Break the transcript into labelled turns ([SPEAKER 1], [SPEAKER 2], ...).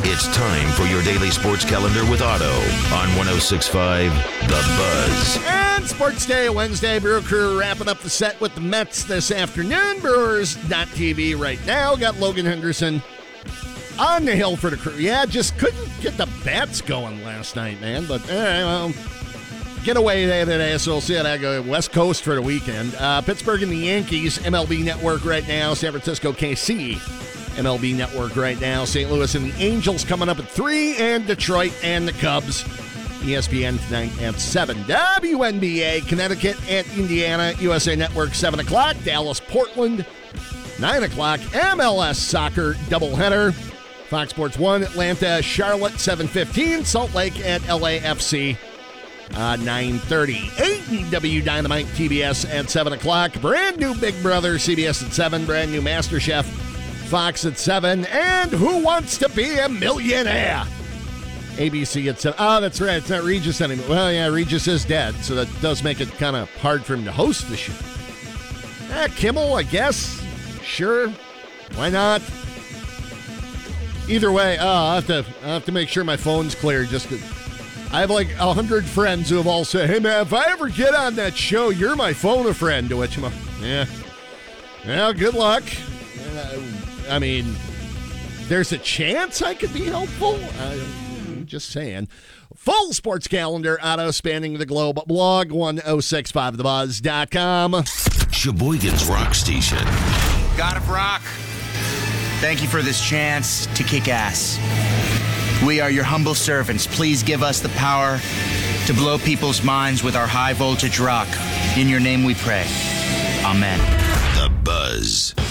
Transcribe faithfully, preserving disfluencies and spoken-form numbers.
[SPEAKER 1] It's time for your daily sports calendar with Otto on one oh six point five The Buzz.
[SPEAKER 2] And Sports Day Wednesday, Brewer Crew wrapping up the set with the Mets this afternoon. Brewers dot T V right now. Got Logan Henderson on the hill for the Crew. Yeah, just couldn't get the bats going last night, man. But, all right, well, get away there today, so we'll see how that goes. West Coast for the weekend. Uh, Pittsburgh and the Yankees, M L B Network right now. San Francisco K C, M L B Network right now. Saint Louis and the Angels coming up at three, and Detroit and the Cubs. E S P N tonight at seven. W N B A, Connecticut and Indiana, U S A Network, seven o'clock. Dallas, Portland, nine o'clock. M L S Soccer doubleheader. Fox Sports one, Atlanta, Charlotte, seven fifteen. Salt Lake at L A F C, uh, nine thirty. A E W Dynamite, T B S at seven o'clock. Brand new Big Brother, C B S at seven. Brand new MasterChef, Fox at seven. And Who Wants to Be a Millionaire? A B C at seven. Oh, that's right. It's not Regis anymore. Well, yeah, Regis is dead, so that does make it kind of hard for him to host the show. Eh, Kimmel, I guess. Sure. Why not? Either way, uh, I'll, have to, I'll have to make sure my phone's clear. Just 'cause I have like a hundred friends who have all said, hey, man, if I ever get on that show, you're my phone a friend. To which I'm like, yeah. Well, good luck. Uh, I mean, there's a chance I could be helpful. I'm just saying. Full sports calendar, Otto, spanning the globe. Blog one oh six point five the buzz dot com.
[SPEAKER 1] Sheboygan's Rock Station.
[SPEAKER 3] God of Rock, thank you for this chance to kick ass. We are your humble servants. Please give us the power to blow people's minds with our high voltage rock. In your name we pray. Amen.
[SPEAKER 1] The Buzz.